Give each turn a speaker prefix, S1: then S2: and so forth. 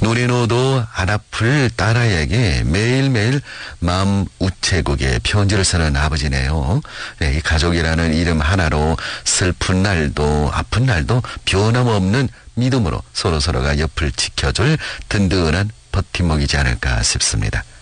S1: 눈이 안 아플 딸아이에게 매일매일 마음 우체국에 편지를 쓰는 아버지네요. 네, 이 가족이라는 이름 하나로 슬픈 날도 아픈 날도 변함없는 믿음으로 서로서로가 옆을 지켜줄 든든한 버팀목이지 않을까 싶습니다.